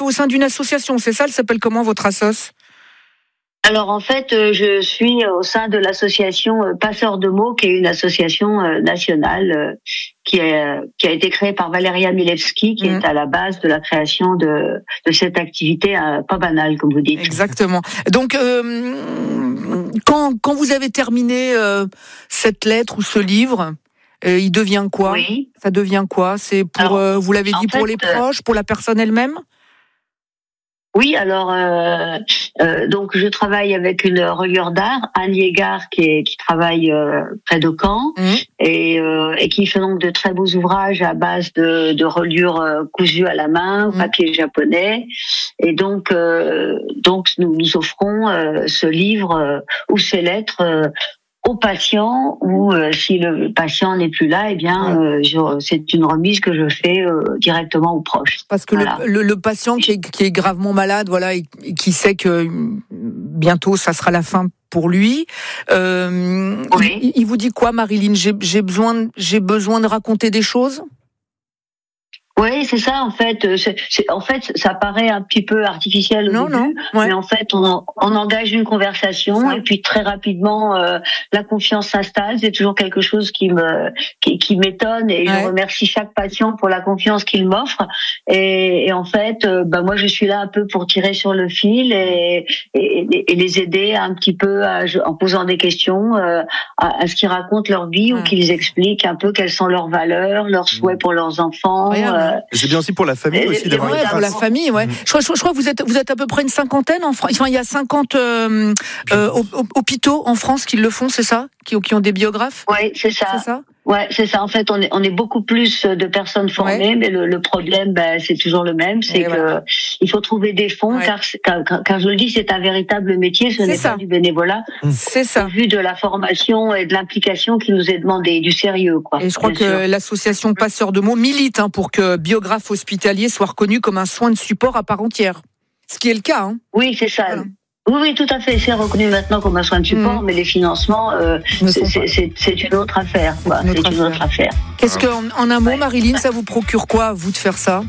fait au sein d'une association, c'est ça? Elle s'appelle comment votre assoce? Alors en fait, je suis au sein de l'association Passeurs de mots, qui est une association nationale qui a été créée par Valeria Milewski, qui est à la base de la création de cette activité pas banale, comme vous dites. Exactement. Donc, quand vous avez terminé cette lettre ou ce livre, il devient quoi? Oui. Ça devient quoi? C'est pour, vous l'avez dit, pour les proches, pour la personne elle-même? Oui, alors donc je travaille avec une reliure d'art, Anne Yégard, qui travaille près de Caen et qui fait donc de très beaux ouvrages à base de reliures cousues à la main, papier japonais. Et donc nous offrons ce livre ou ces lettres au patient, ou si le patient n'est plus là, eh bien c'est une remise que je fais directement aux proches. Parce que voilà. le patient qui est gravement malade, voilà, et qui sait que bientôt ça sera la fin pour lui, oui. il vous dit quoi, Marilyn? J'ai besoin de raconter des choses? Oui, c'est ça, en fait. En fait, ça paraît un petit peu artificiel au début, mais en fait, on engage une conversation et puis très rapidement, la confiance s'installe. C'est toujours quelque chose qui m'étonne et je remercie chaque patient pour la confiance qu'il m'offre. Et en fait, moi, je suis là un peu pour tirer sur le fil et les aider un petit peu en posant des questions à ce qu'ils racontent leur vie ou qu'ils expliquent un peu quelles sont leurs valeurs, leurs souhaits pour leurs enfants. Et c'est bien aussi pour la famille aussi d'avoir une trace. Pour la famille, ouais. Je crois que vous êtes à peu près une cinquantaine en France. Enfin, il y a 50 hôpitaux en France qui le font, c'est ça, qui ont des biographes. Oui, c'est ça. C'est ça. Ouais, c'est ça. En fait, on est beaucoup plus de personnes formées, mais le problème, c'est toujours le même, c'est que il faut trouver des fonds, car je le dis, c'est un véritable métier, ce n'est pas du bénévolat. C'est ça. Au vu de la formation et de l'implication qui nous est demandée, du sérieux, quoi. Et je crois que l'association Passeurs de mots milite pour que biographe hospitalier soit reconnu comme un soin de support à part entière. Ce qui est le cas. Oui, c'est ça. Voilà. Oui, tout à fait. C'est reconnu maintenant comme un soin de support, mais les financements, c'est une autre affaire. C'est une autre affaire. Qu'est-ce qu'en un mot, Marilyn, ça vous procure quoi, à vous, de faire ça?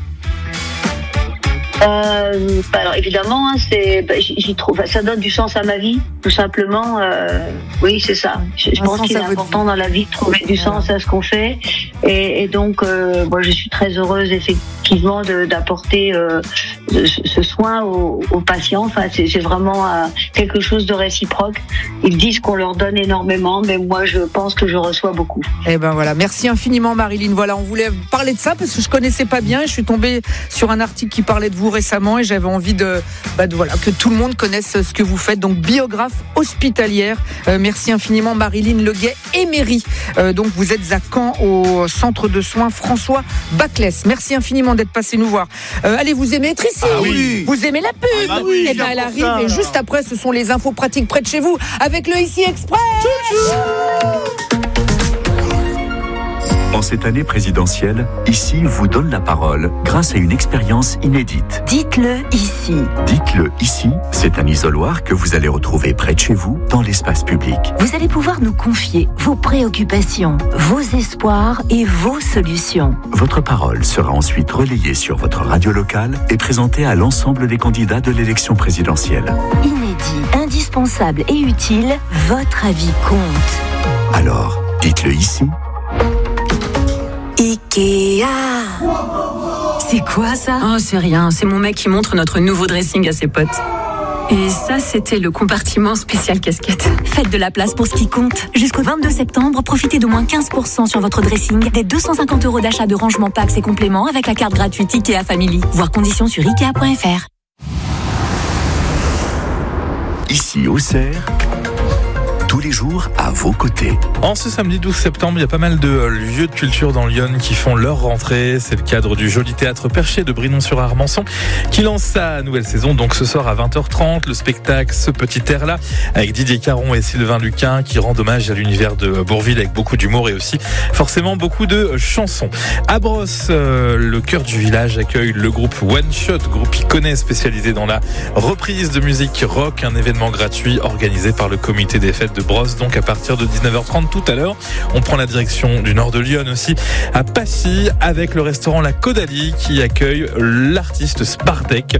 Alors évidemment, j'y trouve, ça donne du sens à ma vie, tout simplement. Oui, c'est ça. Je pense qu'il est important dans la vie de trouver du sens à ce qu'on fait, et donc moi je suis très heureuse effectivement d'apporter ce soin aux patients. Enfin, c'est vraiment quelque chose de réciproque. Ils disent qu'on leur donne énormément, mais moi je pense que je reçois beaucoup. Et ben voilà, merci infiniment, Marilyn. Voilà, on voulait parler de ça parce que je connaissais pas bien. Je suis tombée sur un article qui parlait de vous récemment et j'avais envie que tout le monde connaisse ce que vous faites. Donc biographe hospitalière. Merci infiniment, Marilyn Leguet-Emery. Donc vous êtes à Caen au centre de soins François Baclès. Merci infiniment d'être passé nous voir. Allez, vous aimez être ici? Oui. Vous aimez la pub? Et bien elle arrive et juste après ce sont les infos pratiques près de chez vous avec le Ici Express. En cette année présidentielle, Ici vous donne la parole grâce à une expérience inédite. Dites-le ici. Dites-le ici, c'est un isoloir que vous allez retrouver près de chez vous, dans l'espace public. Vous allez pouvoir nous confier vos préoccupations, vos espoirs et vos solutions. Votre parole sera ensuite relayée sur votre radio locale et présentée à l'ensemble des candidats de l'élection présidentielle. Inédit, indispensable et utile, votre avis compte. Alors, dites-le ici. Ikea. C'est quoi ça? Oh, c'est rien, c'est mon mec qui montre notre nouveau dressing à ses potes. Et ça, c'était le compartiment spécial casquette. Faites de la place pour ce qui compte. Jusqu'au 22 septembre, profitez d'au moins 15% sur votre dressing, des 250 € d'achat de rangement packs et compléments avec la carte gratuite Ikea Family. Voir conditions sur Ikea.fr. Ici Auxerre, tous les jours à vos côtés. En ce samedi 12 septembre, il y a pas mal de lieux de culture dans Lyon qui font leur rentrée. C'est le cadre du joli théâtre Perché de Brinon-sur-Armançon qui lance sa nouvelle saison. Donc ce soir à 20h30, le spectacle Ce Petit Air-là avec Didier Caron et Sylvain Luquin qui rendent hommage à l'univers de Bourvil avec beaucoup d'humour et aussi forcément beaucoup de chansons. À Brosse, le cœur du village accueille le groupe One Shot, groupe iconé spécialisé dans la reprise de musique rock, un événement gratuit organisé par le comité des fêtes de Brosse, donc à partir de 19h30 tout à l'heure. On prend la direction du nord de Lyon aussi, à Passy, avec le restaurant La Caudalie qui accueille l'artiste Spardek.